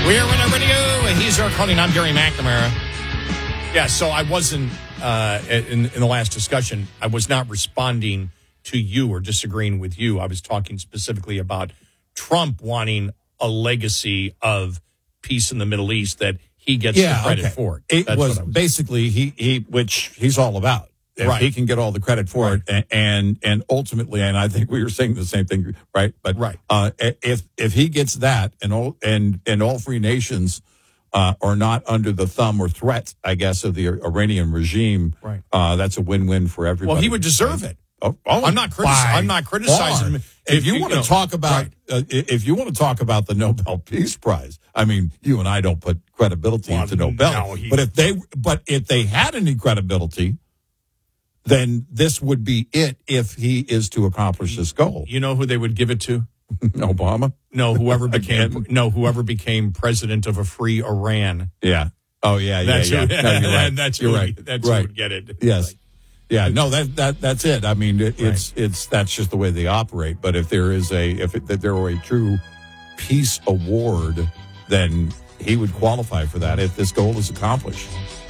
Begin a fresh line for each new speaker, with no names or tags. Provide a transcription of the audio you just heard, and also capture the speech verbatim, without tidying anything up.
We are Winner Radio. He's our calling. I'm Gary McNamara. Yeah, so I wasn't, uh, in, in the last discussion, I was not responding to you or disagreeing with you. I was talking specifically about Trump wanting a legacy of peace in the Middle East that he gets
yeah,
the credit
okay.
for.
It
That's
was,
what I was
basically, he, he, which he's all about. If
Right.
he can get all the credit for
Right.
it, and, and and ultimately, and I think we were saying the same thing, right? But
Right.
Uh, if if he gets that, and all and and all free nations uh, are not under the thumb or threat, I guess, of the Iranian regime,
Right.
Uh, that's a win-win for everybody.
Well, he would deserve it.
Oh, oh,
I'm not critici-
by
I'm not criticizing him.
far. If you,
you
want to
know,
talk about,
right.
uh, if you want to talk about the Nobel Peace Prize, I mean, you and I don't put credibility
Well,
into Nobel,
no, he-
but if they, but if they had any credibility, then this would be it. If he is to accomplish this goal,
You know who they would give it to?
Obama.
No, whoever became
Again.
no, whoever became president of a free Iran.
Yeah. Oh yeah. Yeah.
That's
yeah.
who,
No, you're right.
that's
you're
who,
right.
That's
right.
who would get it.
Yes.
Like,
Yeah, no, that that that's it. I mean, it, it's
Right.
it's that's just the way they operate. But if there is a if it, that there were a true peace award, then he would qualify for that if this goal is accomplished.